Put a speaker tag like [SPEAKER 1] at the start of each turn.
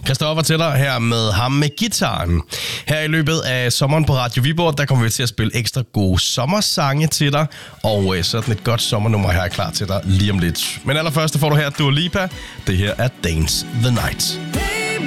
[SPEAKER 1] Christoffer til dig her med ham med gitaren. Her i løbet af sommeren på Radio Viborg, der kommer vi til at spille ekstra gode sommersange til dig. Og sådan et godt sommernummer her er klar til dig lige om lidt. Men allerførst får du her Dua Lipa. Det her er Dance the Night.